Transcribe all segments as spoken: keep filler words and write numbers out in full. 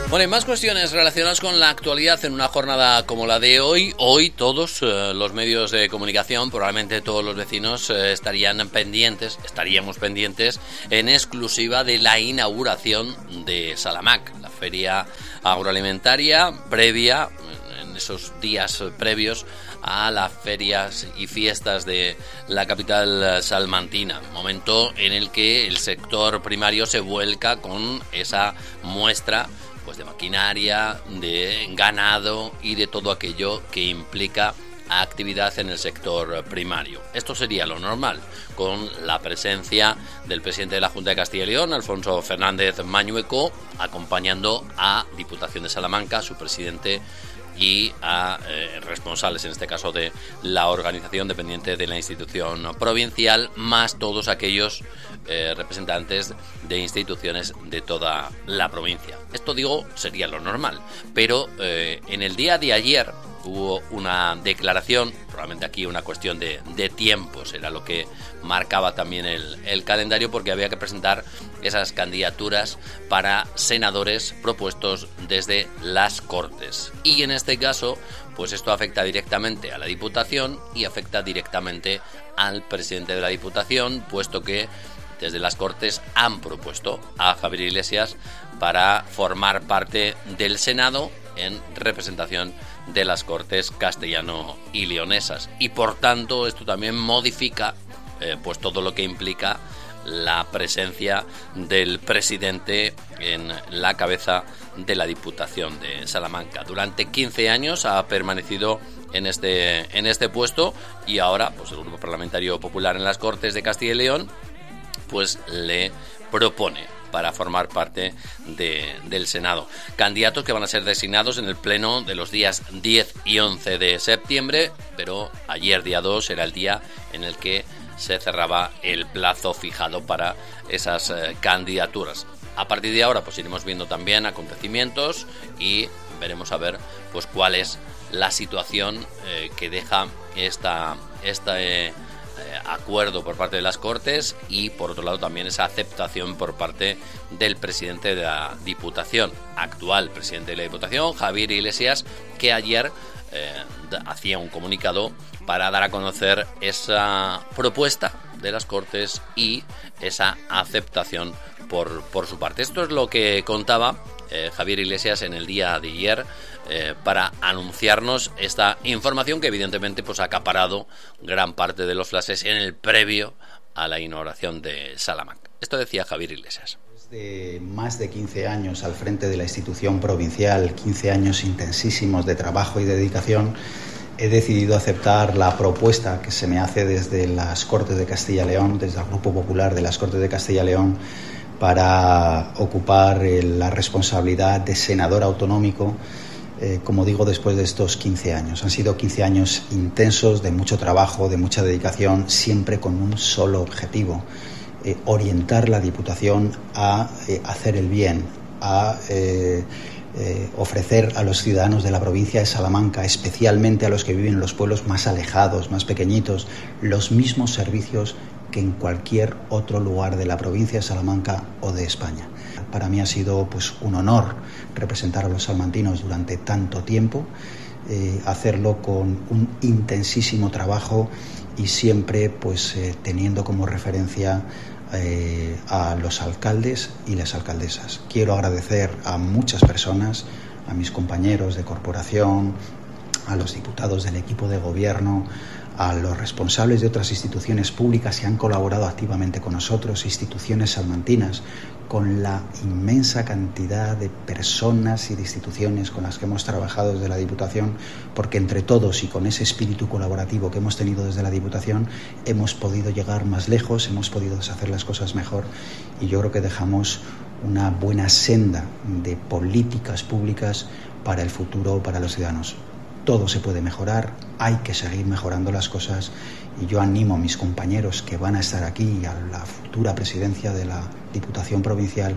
Bueno, y más cuestiones relacionadas con la actualidad en una jornada como la de hoy. Hoy todos eh, los medios de comunicación, probablemente todos los vecinos, eh, estarían pendientes, estaríamos pendientes en exclusiva de la inauguración de Salamac, la feria agroalimentaria previa, en esos días previos a las ferias y fiestas de la capital salmantina, momento en el que el sector primario se vuelca con esa muestra pues de maquinaria, de ganado y de todo aquello que implica actividad en el sector primario. Esto sería lo normal, con la presencia del presidente de la Junta de Castilla y León, Alfonso Fernández Mañueco, acompañando a Diputación de Salamanca, su presidente, y a eh, responsables, en este caso de la organización dependiente de la institución provincial, más todos aquellos eh, representantes de instituciones de toda la provincia. Esto, digo, sería lo normal, pero eh, en el día de ayer hubo una declaración, probablemente aquí una cuestión de, de tiempos, era lo que marcaba también el, el calendario, porque había que presentar esas candidaturas para senadores propuestos desde las Cortes. Y en este caso, pues esto afecta directamente a la Diputación y afecta directamente al presidente de la Diputación, puesto que desde las Cortes han propuesto a Javier Iglesias para formar parte del Senado en representación de las Cortes castellano y leonesas, y por tanto esto también modifica eh, pues todo lo que implica la presencia del presidente en la cabeza de la Diputación de Salamanca. Durante quince años ha permanecido en este en este puesto, y ahora pues el Grupo Parlamentario Popular en las Cortes de Castilla y León pues le propone para formar parte de, del Senado. Candidatos que van a ser designados en el pleno de los días diez y once de septiembre, pero ayer, día dos, era el día en el que se cerraba el plazo fijado para esas eh, candidaturas. A partir de ahora pues iremos viendo también acontecimientos y veremos a ver pues cuál es la situación eh, que deja esta esta eh, acuerdo por parte de las Cortes, y por otro lado también esa aceptación por parte del presidente de la Diputación, actual presidente de la Diputación, Javier Iglesias, que ayer eh, hacía un comunicado para dar a conocer esa propuesta de las Cortes y esa aceptación por, por su parte. Esto es lo que contaba eh, Javier Iglesias en el día de ayer, Eh, para anunciarnos esta información que evidentemente pues ha acaparado gran parte de los flashes en el previo a la inauguración de Salamac. Esto decía Javier Iglesias. De más de quince años al frente de la institución provincial, quince años intensísimos de trabajo y dedicación, he decidido aceptar la propuesta que se me hace desde las Cortes de Castilla y León, desde el Grupo Popular de las Cortes de Castilla y León, para ocupar la responsabilidad de senador autonómico. Eh, como digo, después de estos quince años. Han sido quince años intensos, de mucho trabajo, de mucha dedicación, siempre con un solo objetivo: eh, orientar la Diputación a eh, hacer el bien, a eh, eh, ofrecer a los ciudadanos de la provincia de Salamanca, especialmente a los que viven en los pueblos más alejados, más pequeñitos, los mismos servicios que en cualquier otro lugar de la provincia de Salamanca o de España. Para mí ha sido pues un honor representar a los salmantinos durante tanto tiempo, eh, hacerlo con un intensísimo trabajo y siempre pues eh, teniendo como referencia eh, a los alcaldes y las alcaldesas. Quiero agradecer a muchas personas, a mis compañeros de corporación, a los diputados del equipo de gobierno, a los responsables de otras instituciones públicas que han colaborado activamente con nosotros, instituciones salmantinas, con la inmensa cantidad de personas y de instituciones con las que hemos trabajado desde la Diputación, porque entre todos y con ese espíritu colaborativo que hemos tenido desde la Diputación hemos podido llegar más lejos, hemos podido hacer las cosas mejor, y yo creo que dejamos una buena senda de políticas públicas para el futuro, para los ciudadanos. Todo se puede mejorar, hay que seguir mejorando las cosas, y yo animo a mis compañeros que van a estar aquí, a la futura presidencia de la Diputación Provincial,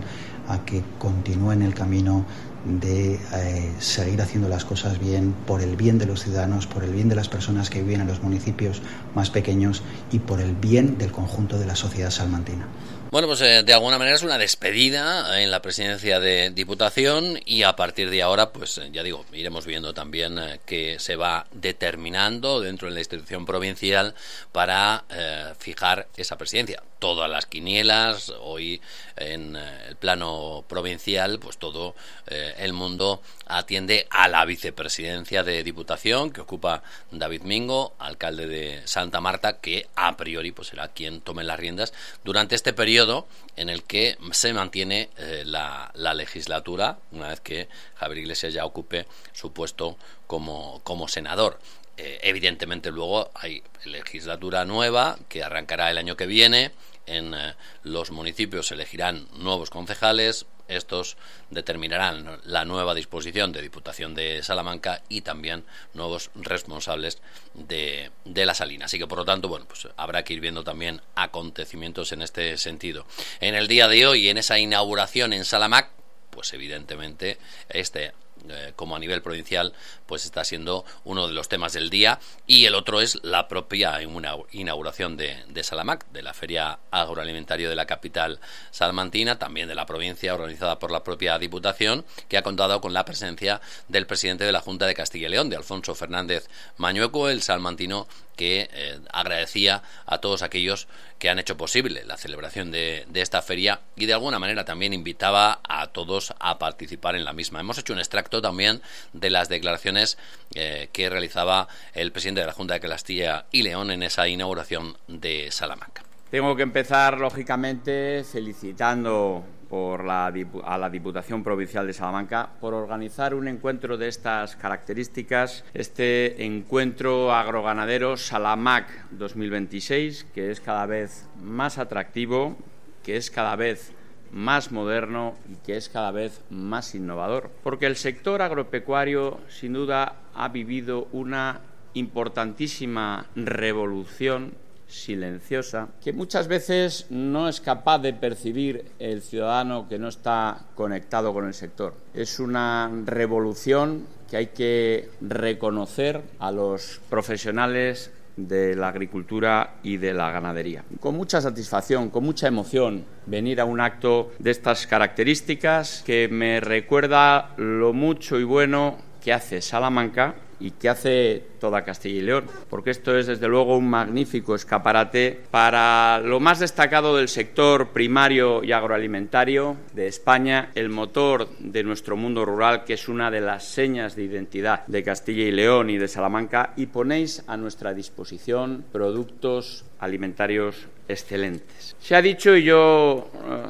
a que continúen el camino de eh, seguir haciendo las cosas bien por el bien de los ciudadanos, por el bien de las personas que viven en los municipios más pequeños y por el bien del conjunto de la sociedad salmantina. Bueno, pues eh, de alguna manera es una despedida en la presidencia de Diputación y a partir de ahora, pues eh, ya digo, iremos viendo también eh, que se va determinando dentro de la institución provincial para eh, fijar esa presidencia. Todas las quinielas, hoy en eh, el plano provincial, pues todo eh, el mundo atiende a la vicepresidencia de Diputación que ocupa David Mingo, alcalde de Santa Marta, que a priori pues será quien tome las riendas durante este periodo en el que se mantiene eh, la, la legislatura, una vez que Javier Iglesias ya ocupe su puesto como, como senador. Eh, evidentemente luego hay legislatura nueva que arrancará el año que viene. En eh, los municipios se elegirán nuevos concejales. Estos determinarán la nueva disposición de Diputación de Salamanca y también nuevos responsables de, de la Salina. Así que, por lo tanto, bueno, pues habrá que ir viendo también acontecimientos en este sentido. En el día de hoy, en esa inauguración en Salamac, pues evidentemente este Eh, como a nivel provincial pues está siendo uno de los temas del día, y el otro es la propia inauguración de, de Salamac, de la Feria Agroalimentaria de la capital salmantina, también de la provincia, organizada por la propia Diputación, que ha contado con la presencia del presidente de la Junta de Castilla y León, de Alfonso Fernández Mañueco, el salmantino que eh, agradecía a todos aquellos que han hecho posible la celebración de, de esta feria y de alguna manera también invitaba a todos a participar en la misma. Hemos hecho un extracto también de las declaraciones eh, que realizaba el presidente de la Junta de Castilla y León en esa inauguración de Salamanca. Tengo que empezar, lógicamente, felicitando por la, a la Diputación Provincial de Salamanca por organizar un encuentro de estas características, este encuentro agroganadero Salamac dos mil veintiséis, que es cada vez más atractivo, que es cada vez más moderno y que es cada vez más innovador, porque el sector agropecuario sin duda ha vivido una importantísima revolución silenciosa que muchas veces no es capaz de percibir el ciudadano que no está conectado con el sector. Es una revolución que hay que reconocer a los profesionales de la agricultura y de la ganadería. Con mucha satisfacción, con mucha emoción, venir a un acto de estas características que me recuerda lo mucho y bueno que hace Salamanca y que hace toda Castilla y León, porque esto es desde luego un magnífico escaparate para lo más destacado del sector primario y agroalimentario de España, el motor de nuestro mundo rural, que es una de las señas de identidad de Castilla y León y de Salamanca, y ponéis a nuestra disposición productos alimentarios excelentes. Se ha dicho y yo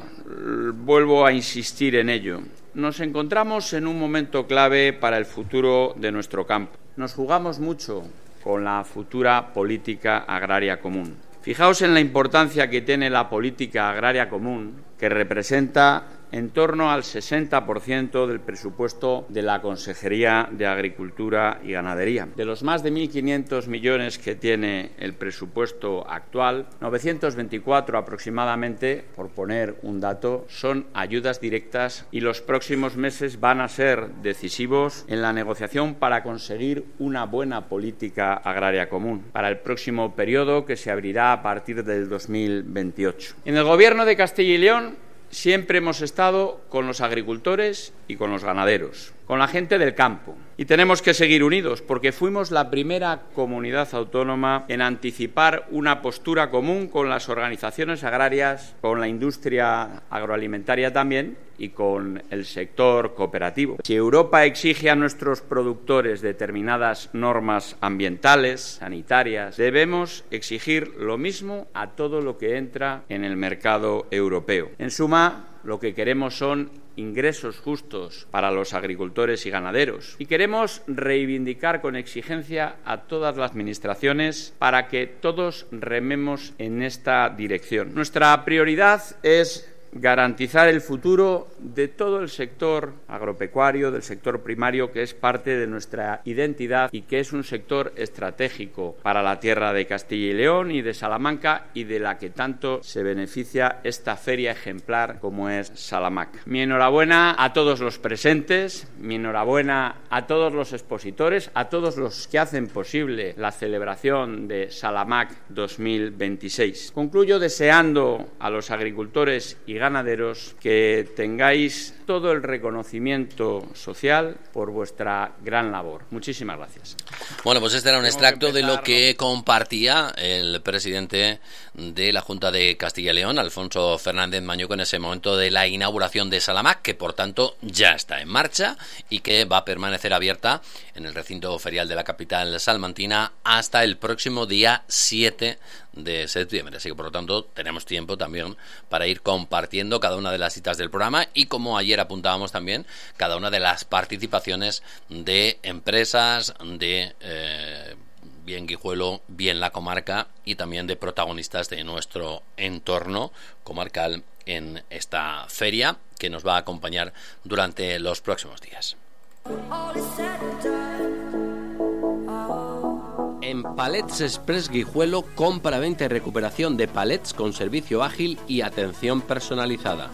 uh, vuelvo a insistir en ello. Nos encontramos en un momento clave para el futuro de nuestro campo. Nos jugamos mucho con la futura política agraria común. Fijaos en la importancia que tiene la política agraria común, que representa en torno al sesenta por ciento del presupuesto de la Consejería de Agricultura y Ganadería. De los más de mil quinientos millones que tiene el presupuesto actual, novecientos veinticuatro aproximadamente, por poner un dato, son ayudas directas y los próximos meses van a ser decisivos en la negociación para conseguir una buena política agraria común para el próximo periodo que se abrirá a partir del dos mil veintiocho. En el Gobierno de Castilla y León siempre hemos estado con los agricultores y con los ganaderos, con la gente del campo. Y tenemos que seguir unidos porque fuimos la primera comunidad autónoma en anticipar una postura común con las organizaciones agrarias, con la industria agroalimentaria también y con el sector cooperativo. Si Europa exige a nuestros productores determinadas normas ambientales, sanitarias, debemos exigir lo mismo a todo lo que entra en el mercado europeo. En suma, lo que queremos son ingresos justos para los agricultores y ganaderos. Y queremos reivindicar con exigencia a todas las administraciones para que todos rememos en esta dirección. Nuestra prioridad es garantizar el futuro de todo el sector agropecuario, del sector primario, que es parte de nuestra identidad y que es un sector estratégico para la tierra de Castilla y León y de Salamanca, y de la que tanto se beneficia esta feria ejemplar como es Salamac. Mi enhorabuena a todos los presentes, mi enhorabuena a todos los expositores, a todos los que hacen posible la celebración de Salamac dos mil veintiséis. Concluyo deseando a los agricultores y ganaderos que tengáis todo el reconocimiento social por vuestra gran labor. Muchísimas gracias. Bueno, pues este era un extracto de lo que compartía el presidente de la Junta de Castilla y León, Alfonso Fernández Mañuco, en ese momento de la inauguración de Salamac, que por tanto ya está en marcha y que va a permanecer abierta en el recinto ferial de la capital salmantina hasta el próximo día siete de septiembre. Así que por lo tanto tenemos tiempo también para ir compartiendo cada una de las citas del programa y, como ayer apuntábamos también, cada una de las participaciones de empresas, de eh, bien Guijuelo, bien la comarca, y también de protagonistas de nuestro entorno comarcal en esta feria que nos va a acompañar durante los próximos días. En Palets Express Guijuelo, compra, venta y recuperación de palets con servicio ágil y atención personalizada.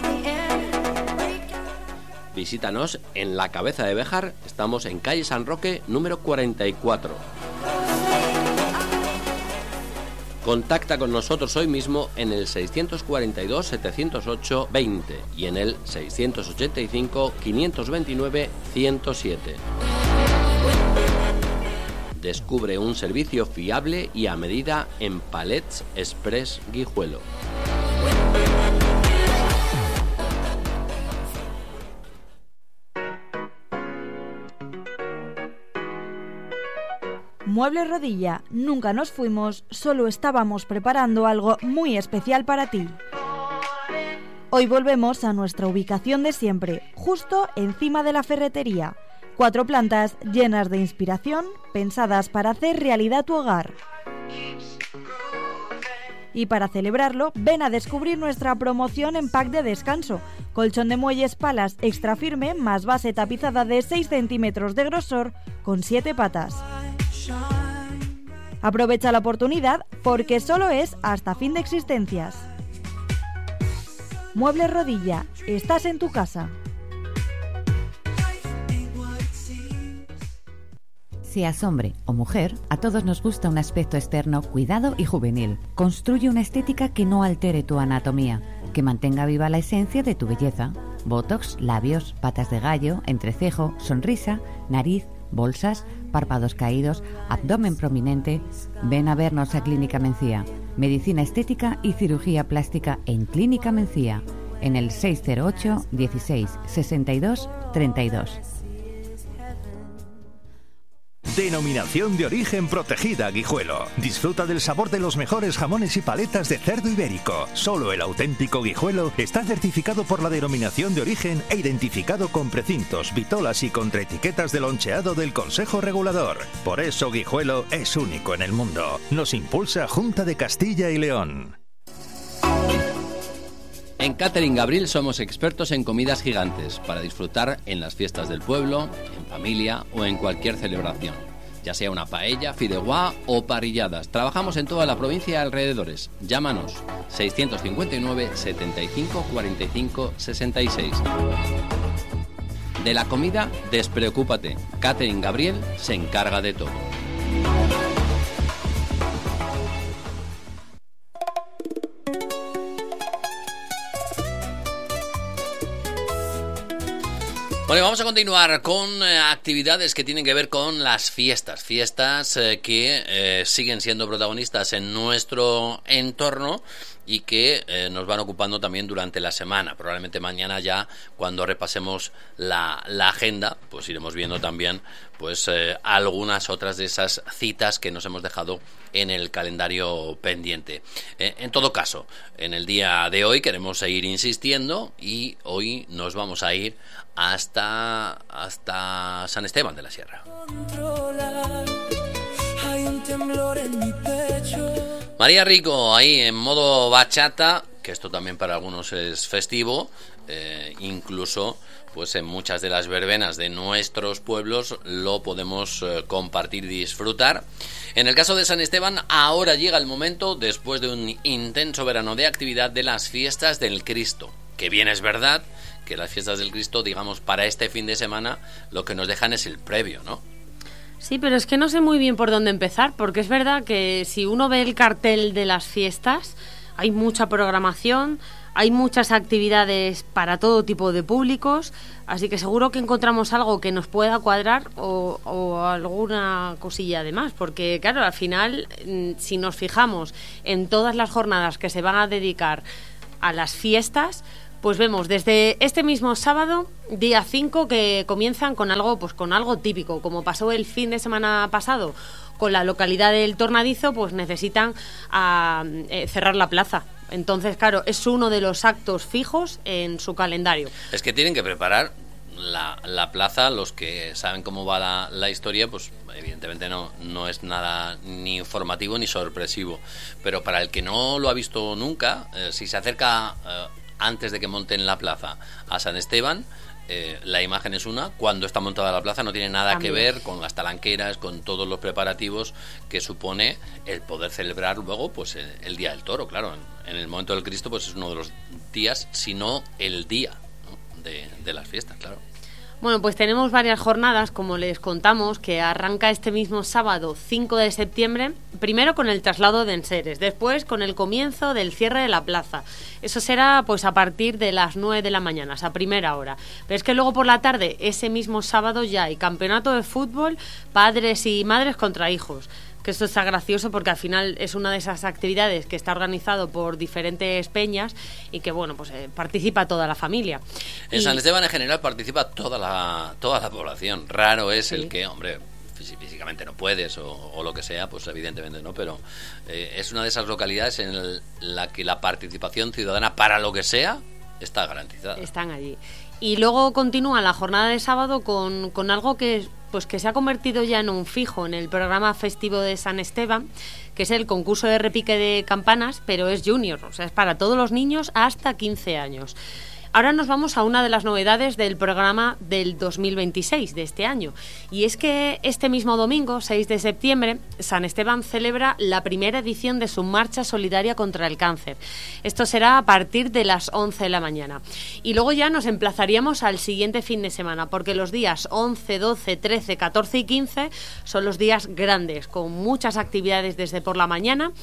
Visítanos en la Cabeza de Béjar, estamos en calle San Roque, número cuarenta y cuatro. Contacta con nosotros hoy mismo en el seiscientos cuarenta y dos, setecientos ocho, veinte y en el seiscientos ochenta y cinco, quinientos veintinueve, ciento siete. Descubre un servicio fiable y a medida en Palets Express Guijuelo. Muebles Rodilla, nunca nos fuimos, solo estábamos preparando algo muy especial para ti. Hoy volvemos a nuestra ubicación de siempre, justo encima de la ferretería. Cuatro plantas llenas de inspiración, pensadas para hacer realidad tu hogar. Y para celebrarlo, ven a descubrir nuestra promoción en pack de descanso. Colchón de muelles palas extra firme más base tapizada de seis centímetros de grosor con siete patas. Aprovecha la oportunidad porque solo es hasta fin de existencias. Muebles Rodilla, estás en tu casa. Seas hombre o mujer, a todos nos gusta un aspecto externo cuidado y juvenil. Construye una estética que no altere tu anatomía, que mantenga viva la esencia de tu belleza. Botox, labios, patas de gallo, entrecejo, sonrisa, nariz, bolsas, párpados caídos, abdomen prominente. Ven a vernos a Clínica Mencía. Medicina estética y cirugía plástica en Clínica Mencía, en el seis cero ocho, dieciséis, sesenta y dos, treinta y dos. Denominación de origen protegida Guijuelo. Disfruta del sabor de los mejores jamones y paletas de cerdo ibérico. Solo el auténtico Guijuelo está certificado por la denominación de origen e identificado con precintos, vitolas y contraetiquetas de loncheado del Consejo Regulador. Por eso Guijuelo es único en el mundo. Nos impulsa Junta de Castilla y León. En Catering Gabriel somos expertos en comidas gigantes para disfrutar en las fiestas del pueblo, en familia o en cualquier celebración, ya sea una paella, fideuá o parrilladas. Trabajamos en toda la provincia y alrededores. Llámanos seiscientos cincuenta y nueve, setenta y cinco, cuarenta y cinco, sesenta y seis. De la comida, despreocúpate. Catering Gabriel se encarga de todo. Bueno, vamos a continuar con eh, actividades que tienen que ver con las fiestas, fiestas eh, que eh, siguen siendo protagonistas en nuestro entorno y que eh, nos van ocupando también durante la semana. Probablemente mañana ya, cuando repasemos la, la agenda, pues iremos viendo también pues eh, algunas otras de esas citas que nos hemos dejado en el calendario pendiente. Eh, en todo caso, en el día de hoy queremos seguir insistiendo y hoy nos vamos a ir hasta, hasta San Esteban de la Sierra. Bueno, María Rico, ahí en modo bachata, que esto también para algunos es festivo, eh, incluso pues en muchas de las verbenas de nuestros pueblos lo podemos eh, compartir y disfrutar. En el caso de San Esteban, ahora llega el momento, después de un intenso verano de actividad, de las fiestas del Cristo. Que bien es verdad que las fiestas del Cristo, digamos, para este fin de semana, lo que nos dejan es el previo, ¿no? Sí, pero es que no sé muy bien por dónde empezar, porque es verdad que si uno ve el cartel de las fiestas, hay mucha programación, hay muchas actividades para todo tipo de públicos, así que seguro que encontramos algo que nos pueda cuadrar o, o alguna cosilla además, porque claro, al final, si nos fijamos en todas las jornadas que se van a dedicar a las fiestas, pues vemos desde este mismo sábado, día cinco, que comienzan con algo, pues con algo típico, como pasó el fin de semana pasado con la localidad del Tornadizo, pues necesitan a, eh, cerrar la plaza. Entonces, claro, es uno de los actos fijos en su calendario. Es que tienen que preparar la, la plaza, los que saben cómo va la, la historia, pues evidentemente no, no es nada ni informativo ni sorpresivo. Pero para el que no lo ha visto nunca, eh, si se acerca eh, antes de que monten la plaza a San Esteban, Eh, la imagen es una, cuando está montada la plaza no tiene nada También. que ver con las talanqueras, con todos los preparativos que supone el poder celebrar luego pues el, el Día del Toro, claro, en, en el momento del Cristo pues es uno de los días, si no el día, ¿no? de, de las fiestas, claro. Bueno, pues tenemos varias jornadas, como les contamos, que arranca este mismo sábado cinco de septiembre, primero con el traslado de enseres, después con el comienzo del cierre de la plaza. Eso será pues a partir de las nueve de la mañana, a primera hora. Pero es que luego por la tarde, ese mismo sábado ya hay campeonato de fútbol, padres y madres contra hijos. Que esto está gracioso porque al final es una de esas actividades que está organizado por diferentes peñas y que, bueno, pues eh, participa toda la familia. En y... San Esteban en general participa toda la toda la población. Raro es sí. el que, hombre, físicamente no puedes o, o lo que sea, pues evidentemente no, pero eh, es una de esas localidades en el, la que la participación ciudadana para lo que sea está garantizada. Están allí. Y luego continúa la jornada de sábado con, con algo que, pues que se ha convertido ya en un fijo en el programa festivo de San Esteban, que es el concurso de repique de campanas, pero es junior, o sea, es para todos los niños hasta quince años. Ahora nos vamos a una de las novedades del programa del dos mil veintiséis, de este año. Y es que este mismo domingo, seis de septiembre, San Esteban celebra la primera edición de su marcha solidaria contra el cáncer. Esto será a partir de las once de la mañana. Y luego ya nos emplazaríamos al siguiente fin de semana, porque los días once, doce, trece, catorce y quince son los días grandes, con muchas actividades desde por la mañana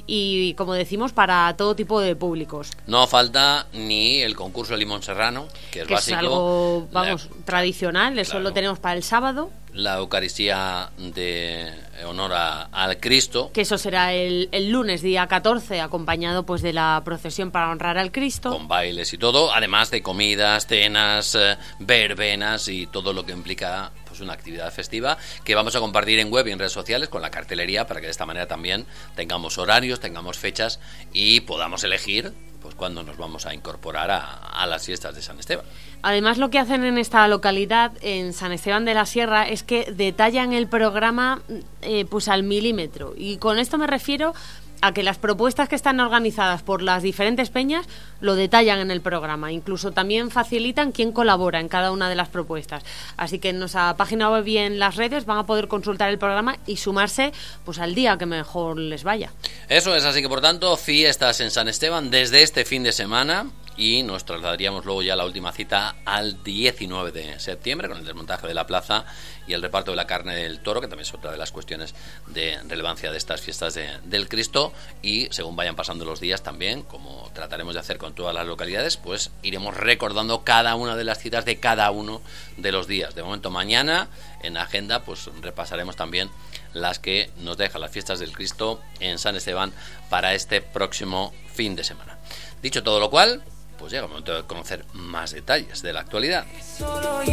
y, como decimos, para todo tipo de públicos. No falta ni el concurso Limón Serrano, que es que básico. Es algo, vamos, la, tradicional, eso claro. Lo tenemos para el sábado. La Eucaristía de honor a, al Cristo. Que eso será el, el lunes, día catorce, acompañado pues de la procesión para honrar al Cristo. Con bailes y todo, además de comidas, cenas, eh, verbenas y todo lo que implica pues una actividad festiva que vamos a compartir en web y en redes sociales con la cartelería para que de esta manera también tengamos horarios, tengamos fechas y podamos elegir pues cuándo nos vamos a incorporar a, a las fiestas de San Esteban. Además, lo que hacen en esta localidad, en San Esteban de la Sierra, es que detallan el programa eh, pues al milímetro. Y con esto me refiero a que las propuestas que están organizadas por las diferentes peñas lo detallan en el programa. Incluso también facilitan quién colabora en cada una de las propuestas. Así que en nuestra página web y en las redes van a poder consultar el programa y sumarse pues al día que mejor les vaya. Eso es, así que por tanto, fiestas en San Esteban desde este fin de semana. Y nos trasladaríamos luego ya la última cita al diecinueve de septiembre con el desmontaje de la plaza y el reparto de la carne del toro, que también es otra de las cuestiones de relevancia de estas fiestas de, del Cristo. Y según vayan pasando los días también, como trataremos de hacer con todas las localidades, pues iremos recordando cada una de las citas de cada uno de los días. De momento, mañana en agenda pues repasaremos también las que nos dejan las fiestas del Cristo en San Esteban para este próximo fin de semana. Dicho todo lo cual, pues llega el momento de conocer más detalles de la actualidad.